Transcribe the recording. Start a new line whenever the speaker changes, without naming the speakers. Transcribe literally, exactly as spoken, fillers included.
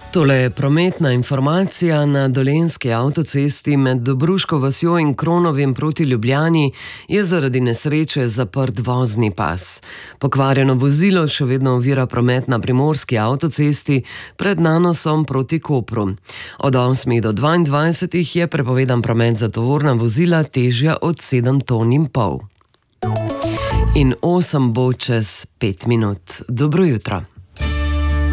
Tole je prometna informacija. Na Dolenjski avtocesti med Dobruško vasjo in Kronovjem proti Ljubljani je zaradi nesreče zaprt vozni pas. Pokvarjeno vozilo še vedno ovira promet na Primorski avtocesti pred Nanosom proti Kopru. Od osmih do dvaindvajsetih je prepovedan promet za tovorna vozila težja od sedem ton in pol. In osem bo čez pet minut. Dobro jutro.